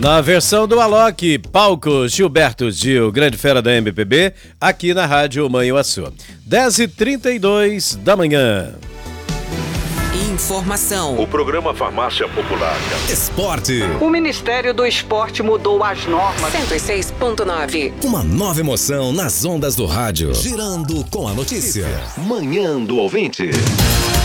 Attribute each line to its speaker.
Speaker 1: Na versão do Alok, palco Gilberto Gil, grande fera da MPB, aqui na Rádio Manhuaçu. 10h32 da manhã.
Speaker 2: Informação.
Speaker 3: O programa Farmácia Popular.
Speaker 4: Esporte.
Speaker 5: O Ministério do Esporte mudou as normas.
Speaker 2: 106.9.
Speaker 4: Uma nova emoção nas ondas do rádio. Girando com a notícia.
Speaker 3: Manhã do Ouvinte.